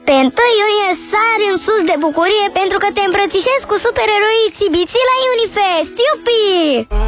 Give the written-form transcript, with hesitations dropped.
Pe 1 iunie sari în sus de bucurie pentru că te îmbrățișezi cu supereroii exhibiții la Unifest. Iupi!